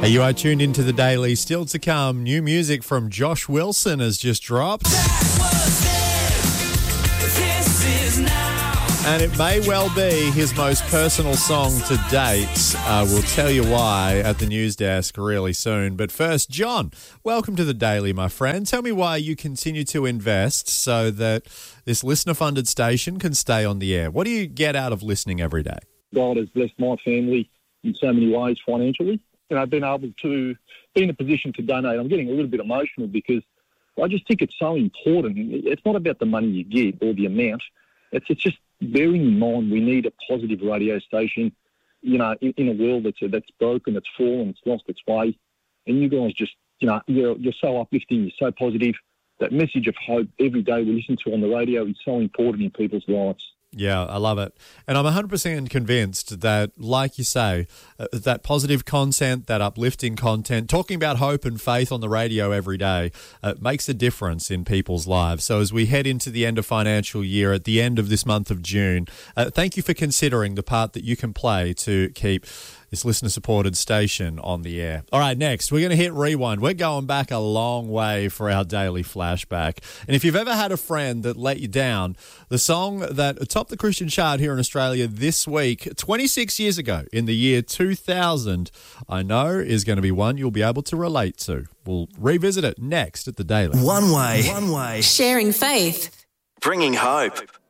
You are tuned into the Daily. Still to come, new music from Josh Wilson has just dropped. And it may well be his most personal song to date. We'll tell you why at the news desk really soon. But first, John, welcome to the Daily, my friend. Tell me why you continue to invest so that this listener-funded station can stay on the air. What do you get out of listening every day? God has blessed my family in so many ways financially. You know, I've been able to be in a position to donate. I'm getting a little bit emotional because I just think it's so important. It's not about the money you give or the amount. It's just bearing in mind we need a positive radio station, you know, in a world that's broken, it's fallen, it's lost its way. And you guys just, you know, you're so uplifting, you're so positive. That message of hope every day we listen to on the radio is so important in people's lives. Yeah, I love it. And I'm 100% convinced that, like you say, that positive content, that uplifting content, talking about hope and faith on the radio every day makes a difference in people's lives. So as we head into the end of financial year, at the end of this month of June, thank you for considering the part that you can play to keep this listener-supported station on the air. All right, next, we're going to hit rewind. We're going back a long way for our daily flashback. And if you've ever had a friend that let you down, the song that topped the Christian chart here in Australia this week, 26 years ago, in the year 2000, I know is going to be one you'll be able to relate to. We'll revisit it next at the Daily. One way. Sharing faith. Bringing hope.